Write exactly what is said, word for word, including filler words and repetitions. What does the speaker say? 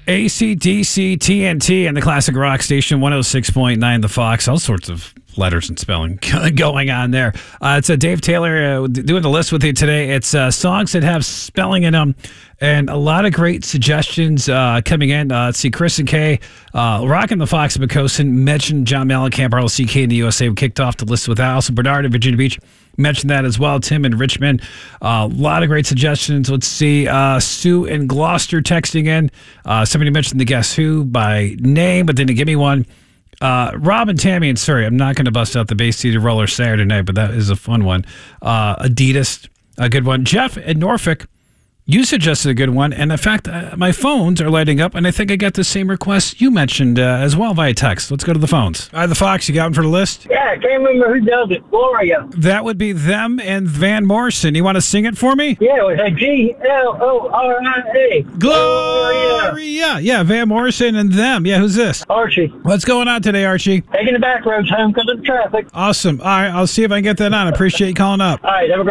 A C D C T N T and the classic rock station one oh six point nine The Fox. All sorts of letters and spelling going on there. Uh, it's uh, Dave Taylor uh, doing the list with you today. It's uh, songs that have spelling in them and a lot of great suggestions uh, coming in. Uh, let's see, Chris and Kay, uh, rocking the Fox and McCosin, mentioned John Mellencamp, R L C K in the U S A. We kicked off the list with that. Also, Bernard in Virginia Beach mentioned that as well. Tim in Richmond. A uh, lot of great suggestions. Let's see. Uh, Sue in Gloucester texting in. Uh, somebody mentioned the Guess Who by name, but didn't give me one. Uh, Rob and Tammy in Surrey. I'm not going to bust out the Bay City Roller Saturday night, but that is a fun one. Uh, Adidas, a good one. Jeff in Norfolk, you suggested a good one. And in fact, uh, my phones are lighting up, and I think I got the same request you mentioned uh, as well via text. Let's go to the phones. All right, the Fox, you got one for the list? Yeah, I can't remember who does it. Gloria. That would be them and Van Morrison. You want to sing it for me? Yeah, it was G L O R I A. Gloria. Yeah, Van Morrison and them. Yeah, who's this? Archie. What's going on today, Archie? Taking the back roads home because of the traffic. Awesome. All right, I'll see if I can get that on. I appreciate you calling up. All right, have a great